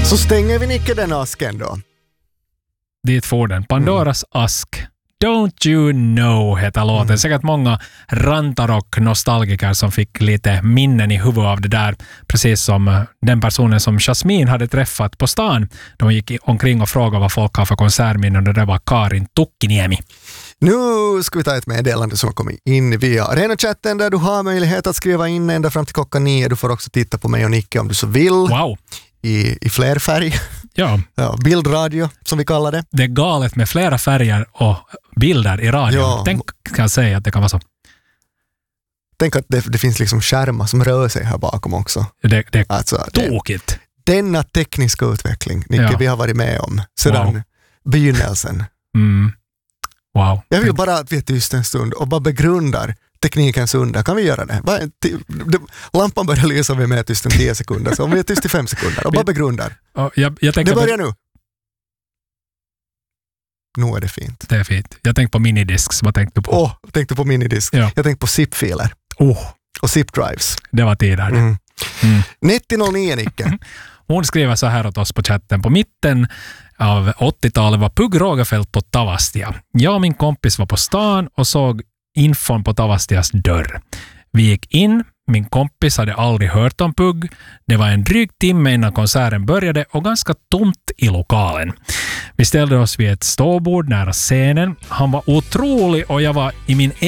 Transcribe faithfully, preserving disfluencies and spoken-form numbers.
Så stänger vi Nicke den asken då. Dit får den. Pandoras mm. ask. Don't you know heter låten. Mm. Säkert många rantar och nostalgiker som fick lite minnen i huvudet av det där. Precis som den personen som Jasmine hade träffat på stan. De gick omkring och frågade vad folk har för konsertminnen och det var Karin Tukkiniemi. Nu ska vi ta ett meddelande som kommer in via Arena-chatten där du har möjlighet att skriva in ända fram till klockan nio. Du får också titta på mig och Nicke om du så vill. Wow. I, i fler färg. Ja. Ja, bildradio som vi kallar det. Det är galet med flera färger och bilder i radio. Ja. Tänk kan jag säga att det kan vara så. Tänk att det, det finns liksom skärmar som rör sig här bakom också. Det, det är alltså, tokigt. Det, denna tekniska utveckling, Nicke, ja. Vi har varit med om sedan wow. begynnelsen. Mm. Wow. Jag vill bara att vi är tyst en stund och bara begrundar teknikens under. Kan vi göra det? Lampan börjar lysa vi med tyst en tio sekunder. Så om vi är tyst i fem sekunder och bara begrundar. Jag, jag det börjar nu. Nu är det fint. Det är fint. Jag tänkte på minidisks. Vad tänkte du på? Åh, oh, tänkte på minidisk. Ja. Jag tänkte på zip-filer. Oh. Och zip-drives. Det var tidigare. Mm. Mm. nittio noll nio, Nicke. Hon skriver så här åt oss på chatten. På mitten av åttiotalet var Pugh Rogefeldt på Tavastia. Jag och min kompis var på stan och såg infon på Tavastias dörr. Vi gick in, min kompis hade aldrig hört om Pugh. Det var en dryg timme innan konserten började och ganska tomt i lokalen. Vi ställde oss vid ett ståbord nära scenen. Han var otrolig och jag var i min